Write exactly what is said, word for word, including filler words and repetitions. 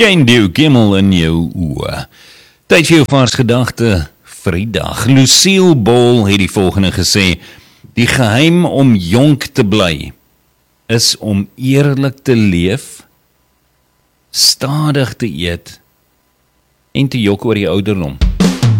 Jane Doe, Kimmel in jou oor. Tyd vir jou vars gedagte vir die dag. Lucille Ball het die volgende gesê: die geheim om jonk te bly is om eerlik te leef, stadig te eet en te jok oor die ouderdom.